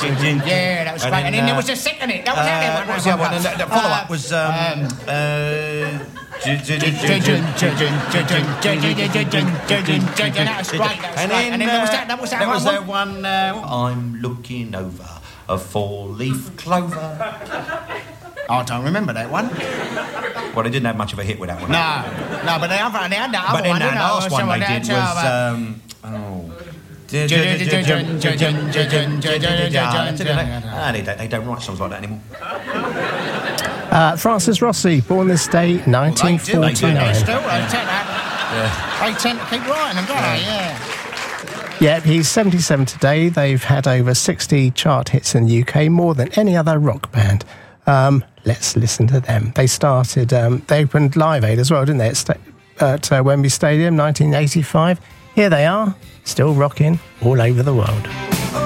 Yeah, that was great. And then there was a second hit. That was our one. What was the other one? And the follow-up was... That was great. And then that was their one... I'm looking over a four-leaf clover. I don't remember that one. Well, they didn't have much of a hit with that one. No, but they had that other one. But then that last one they did was... They don't write songs like that anymore. Francis Rossi, born this day, 1949. They tend to keep writing them, don't they? Yeah. Yeah, he's 77 today. They've had over 60 chart hits in the UK, more than any other rock band. Let's listen to them. They started, they opened Live Aid as well, didn't they, at Wembley Stadium, 1985. Here they are, still rocking all over the world.